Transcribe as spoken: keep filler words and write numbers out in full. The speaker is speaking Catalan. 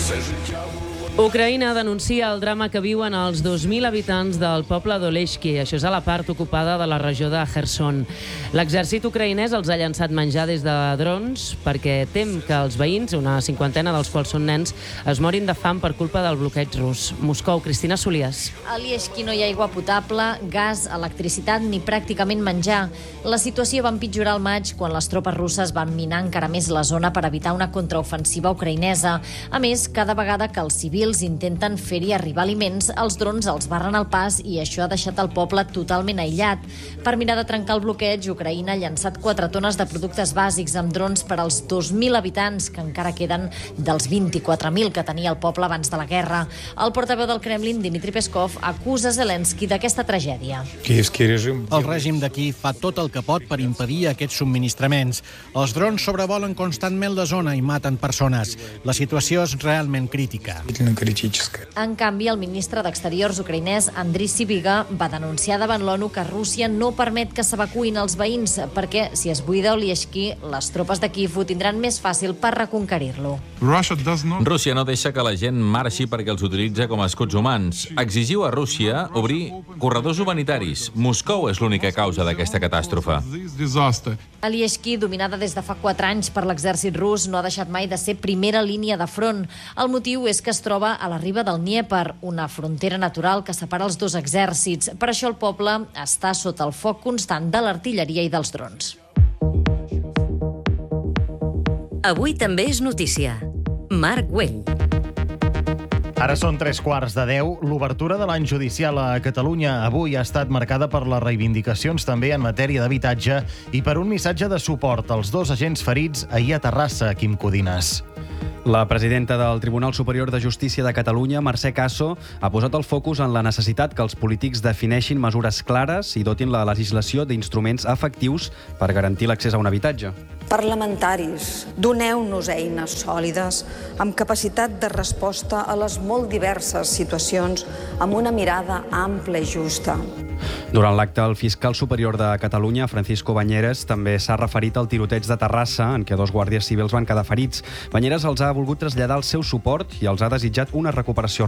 Ucraïna denuncia el drama que viuen els dos mil habitants del poble d'Oleshki. Això és a la part ocupada de la regió de Kherson. L'exèrcit ucraïnès els ha llançat menjar des de drons perquè tem que els veïns, una cinquantena dels quals són nens, es morin de fam per culpa del bloqueig rus. Moscou, Cristina Solias. A Oleshki no hi ha aigua potable, gas, electricitat ni pràcticament menjar. La situació va empitjorar al maig quan les tropes russes van minar encara més la zona per evitar una contraofensiva ucraïnesa. A més, cada vegada que els civils intenten fer-hi arribar aliments, els drons els barren el pas i això ha deixat el poble totalment aïllat. Per mirar de trencar el bloqueig, Ucraïna ha llançat quatre tones de productes bàsics amb drons per als dos mil habitants que encara queden dels vint-i-quatre mil que tenia el poble abans de la guerra. El portaveu del Kremlin, Dmitry Peskov, acusa Zelensky d'aquesta tragèdia. El règim d'aquí fa tot el que pot per impedir aquests subministraments. Els drons sobrevolen constantment la zona i maten persones. La situació és realment crítica. En canvi, el ministre d'Exteriors ucraïnès, Andriy Sybiga, va denunciar davant l'ONU que Rússia no permet que s'evacuïn els veïns perquè, si es buida Oleshki, les tropes de Kíev ho tindran més fàcil per reconquerir-lo. Rússia no deixa que la gent marxi perquè els utilitza com a escuts humans. Exigiu a Rússia obrir corredors humanitaris. Moscou és l'única causa d'aquesta catàstrofe. Oleshki, dominada des de fa quatre anys per l'exèrcit rus, no ha deixat mai de ser primera línia de front. El motiu és que es troba a la riba del Dnièper, una frontera natural que separa els dos exèrcits. Per això el poble està sota el foc constant de l'artilleria i dels drons. Avui també és notícia. Marc Güell. Ara són tres quarts de deu. L'obertura de l'any judicial a Catalunya avui ha estat marcada per les reivindicacions també en matèria d'habitatge i per un missatge de suport als dos agents ferits ahir a Terrassa, Quim Codines. La presidenta del Tribunal Superior de Justícia de Catalunya, Mercè Caso, ha posat el focus en la necessitat que els polítics defineixin mesures clares i dotin la legislació d'instruments efectius per garantir l'accés a un habitatge. Parlamentaris, doneu-nos eines sòlides amb capacitat de resposta a les molt diverses situacions amb una mirada ampla i justa. Durant l'acte, el fiscal superior de Catalunya, Francisco Bañeres, també s'ha referit al tiroteig de Terrassa, en què dos guàrdies civils van quedar ferits. Bañeres els ha volgut traslladar el seu suport i els ha desitjat una recuperació